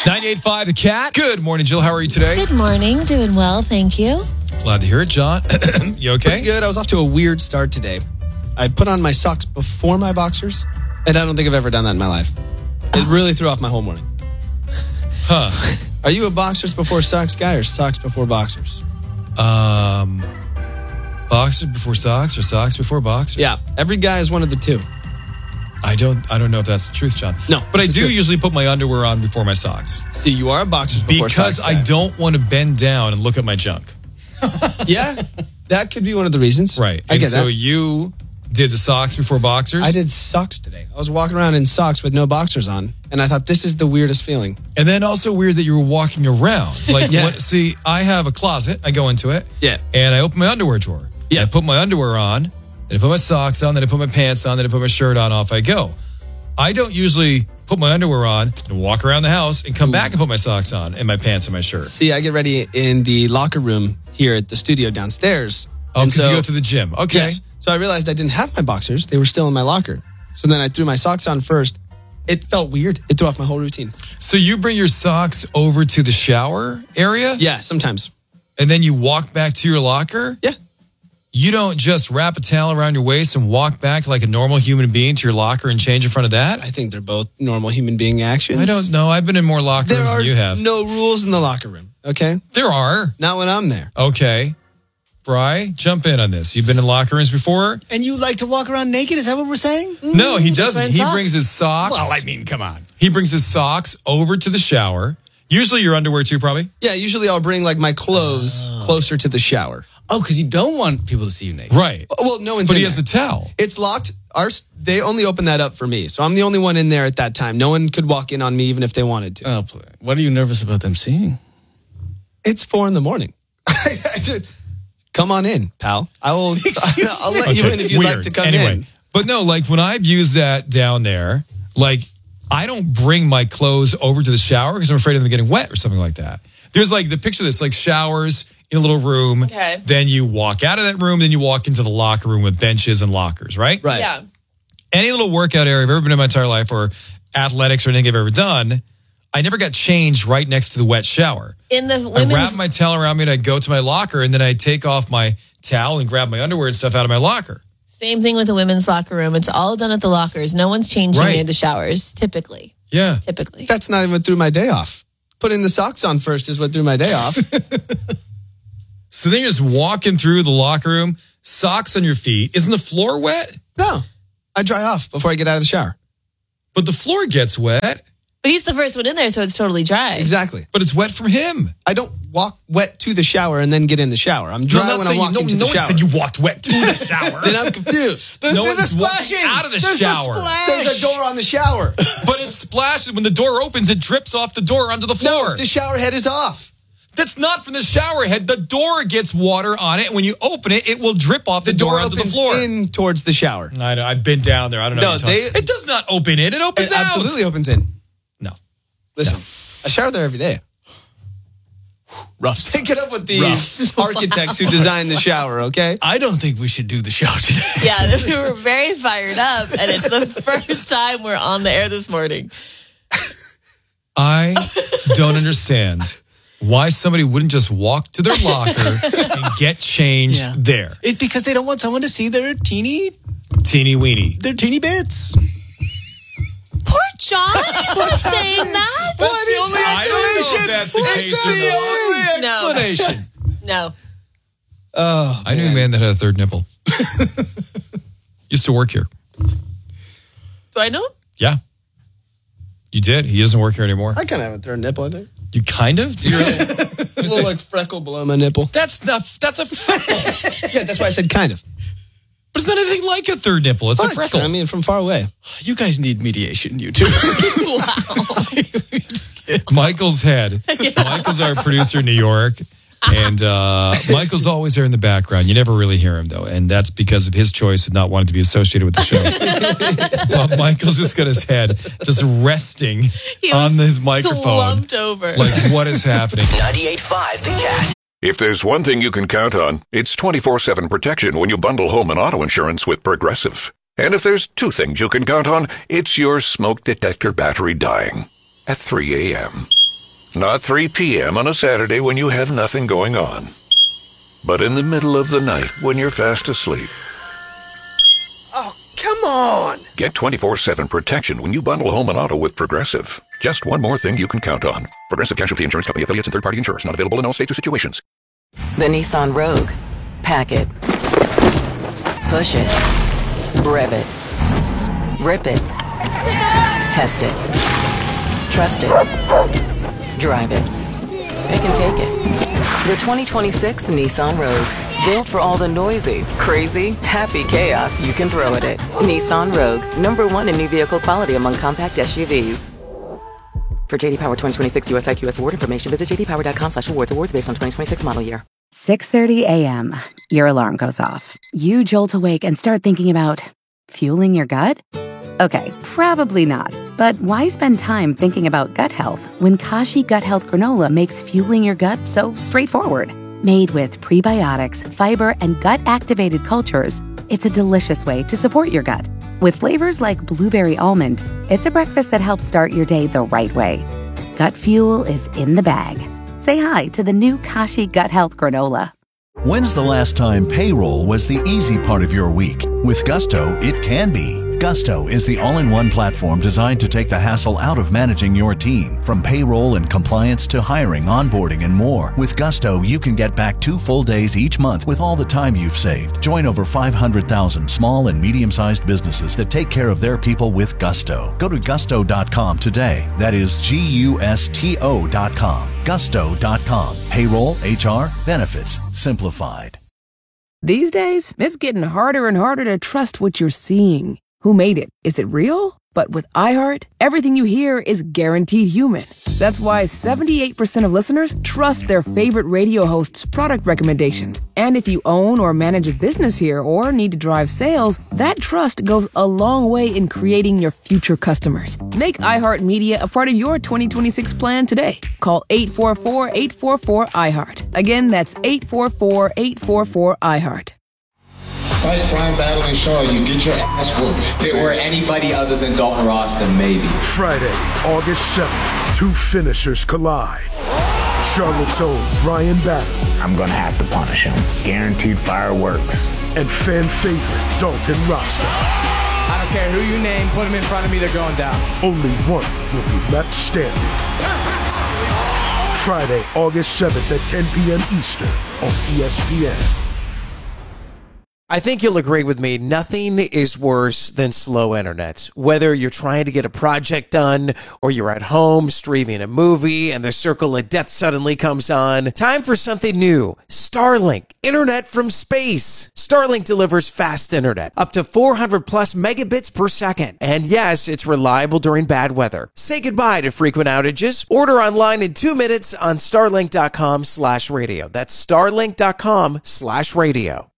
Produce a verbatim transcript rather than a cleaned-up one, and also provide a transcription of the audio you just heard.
ninety-eight point five The Cat. Good morning, Jill. How are you today? Good morning. Doing well, thank you. Glad to hear it, John. You okay? Pretty good. I was off to a weird start today. I put on my socks before my boxers, and I don't think I've ever done that in my life. It really threw off my whole morning. Huh. Are you a boxers before socks guy or socks before boxers? Um, boxers before socks or socks before boxers? Yeah, every guy is one of the two. I don't I don't know if that's the truth, John. No, But I it's the do truth. usually put my underwear on before my socks. See, you are a boxers before Because socks I guy. don't want to bend down and look at my junk. Yeah, that could be one of the reasons. Right. I and get so that. you did the socks before boxers? I did socks today. I was walking around in socks with no boxers on, and I thought this is the weirdest feeling. And then also weird that you were walking around. Like, Yeah. what, see, I have a closet. I go into it. Yeah. And I open my underwear drawer. Yeah. I put my underwear on. Then I put my socks on. Then I put my pants on. Then I put my shirt on. Off I go. I don't usually put my underwear on and walk around the house and come back and put my socks on and my pants and my shirt. See, I get ready in the locker room here at the studio downstairs. Oh, And because so- you go to the gym. Okay. Yes. So I realized I didn't have my boxers. They were still in my locker. So then I threw my socks on first. It felt weird. It threw off my whole routine. So you bring your socks over to the shower area? Yeah, sometimes. And then you walk back to your locker? Yeah. You don't just wrap a towel around your waist and walk back like a normal human being to your locker and change in front of that? I think they're both normal human being actions. I don't know. I've been in more locker There rooms are than you have. no rules in the locker room, okay? There are. Not when I'm there. Okay. Bri, jump in on this. You've been in locker rooms before? And you like to walk around naked? Is that what we're saying? No, he doesn't. wearing He socks. brings his socks. Well, I mean, come on. He brings his socks over to the shower. Usually your underwear too, probably. Yeah, usually I'll bring like my clothes closer to the shower. Oh, because you don't want people to see you naked. Right. Well, no one's But in he has there. a towel. It's locked. Our they only open that up for me, so I'm the only one in there at that time. No one could walk in on me even if they wanted to. Oh, play. What are you nervous about them seeing? It's four in the morning. Come on in, pal. I will. I'll let you in if you'd Weird. like to come anyway, in. But no, like when I've used that down there, like I don't bring my clothes over to the shower because I'm afraid of them getting wet or something like that. There's like the picture of this, like showers in a little room. Okay. Then you walk out of that room, then you walk into the locker room with benches and lockers, right? Right. Yeah. Any little workout area I've ever been in my entire life or athletics or anything I've ever done, I never got changed right next to the wet shower. In the I wrap women's, my towel around me and I go to my locker and then I take off my towel and grab my underwear and stuff out of my locker. same thing with the women's locker room. It's all done at the lockers. No one's changing Right. near the showers, typically. Yeah. Typically. That's not even what threw my day off. Putting the socks on first is what threw my day off. So then you're just walking through the locker room, socks on your feet. Isn't the floor wet? No, I dry off before I get out of the shower. But the floor gets wet. But he's the first one in there, so it's totally dry. Exactly. But it's wet from him. I don't walk wet to the shower and then get in the shower. I'm No, dry I'm not when saying I walk no, into no the one shower. said you walked wet to the shower. Then I'm confused. No one's walking out of the shower. There's a door on the shower. But it splashes. When the door opens, it drips off the door onto the floor. No, the shower head is off. That's not from the shower head. The door gets water on it. And when you open it, it will drip off the, The door, door onto the opens floor. in towards the shower. I know, I've been down there. I don't know. No, what you're talking- they- it does not open in. It opens It out. absolutely opens in. No. Listen, I shower there every day. Rough. Take it up with the Rough. architects who designed the shower, okay? I don't think we should do the show today. Yeah, we were very fired up, and it's the first time we're on the air this morning. I don't understand why somebody wouldn't just walk to their locker and get changed Yeah. there. It's because they don't want someone to see their teeny, Teeny weeny. their teeny bits. Poor John. He's not saying that. What is only I don't know if that's the What's case or the not. only No. explanation? No. Oh, I knew a man that had a third nipple. Used to work here. Do I know him? Yeah. You did. He doesn't work here anymore. I kind of have a third nipple, I think. You kind of? Do you really? A little like freckle below my nipple. That's not. That's a freckle. Yeah, that's why I said kind of. But it's not anything like a third nipple. It's a But, freckle. I mean, from far away. You guys need mediation, you two. Michael's head. Michael's our producer in New York. And uh, Michael's always there in the background. You never really hear him, though. And that's because of his choice of not wanting to be associated with the show. Well, Michael's just got his head just resting He was on his microphone. slumped over. Like, what is happening? ninety-eight point five The Cat. If there's one thing you can count on, it's twenty-four seven protection when you bundle home and auto insurance with Progressive. And if there's two things you can count on, it's your smoke detector battery dying at three a.m. Not three p.m. on a Saturday when you have nothing going on. But in the middle of the night when you're fast asleep. Oh, come on! Get twenty-four seven protection when you bundle home and auto with Progressive. Just one more thing you can count on. Progressive Casualty Insurance Company affiliates and third-party insurers. Not available in all states or situations. The Nissan Rogue. Pack it. Push it. Rev it. Rip it. Test it. Trust it. Drive it. It can take it. The twenty twenty-six Nissan Rogue. Built for all the noisy, crazy, happy chaos you can throw at it. Nissan Rogue. Number one in new vehicle quality among compact S U Vs. For J D Power twenty twenty-six U S I Q S award information, visit j d power dot com slash awards. Awards based on twenty twenty-six model year. six thirty a.m. Your alarm goes off. You jolt awake and start thinking about fueling your gut? Okay, probably not. But why spend time thinking about gut health when Kashi Gut Health Granola makes fueling your gut so straightforward? Made with prebiotics, fiber, and gut-activated cultures, it's a delicious way to support your gut. With flavors like blueberry almond, it's a breakfast that helps start your day the right way. Gut fuel is in the bag. Say hi to the new Kashi Gut Health Granola. When's the last time payroll was the easy part of your week? With Gusto, it can be. Gusto is the all-in-one platform designed to take the hassle out of managing your team. From payroll and compliance to hiring, onboarding, and more. With Gusto, you can get back two full days each month with all the time you've saved. Join over five hundred thousand small and medium-sized businesses that take care of their people with Gusto. Go to gusto dot com today. That is G U S T O dot com. gusto dot com. Payroll, H R, benefits, simplified. These days, it's getting harder and harder to trust what you're seeing. Who made it? Is it real? But with iHeart, everything you hear is guaranteed human. That's why seventy-eight percent of listeners trust their favorite radio hosts' product recommendations. And if you own or manage a business here or need to drive sales, that trust goes a long way in creating your future customers. Make iHeartMedia a part of your twenty twenty-six plan today. Call eight four four, eight four four, iHeart. Again, that's eight four four, eight four four, iHeart. Fight Brian Battle and Shaw, you get your ass whooped. If it were anybody other than Dalton Ross, then maybe. Friday, August seventh, two finishers collide. Charlotte's own Brian Battle. I'm gonna have to punish him. Guaranteed fireworks. And fan favorite Dalton Rasta. I don't care who you name, put him in front of me, they're going down. Only one will be left standing. Friday, August seventh at ten p.m. Eastern on E S P N. I think you'll agree with me, nothing is worse than slow internet. Whether you're trying to get a project done or you're at home streaming a movie and the circle of death suddenly comes on, time for something new. Starlink, internet from space. Starlink delivers fast internet, up to four hundred plus megabits per second. And yes, it's reliable during bad weather. Say goodbye to frequent outages. Order online in two minutes on starlink dot com slash radio. That's starlink dot com slash radio.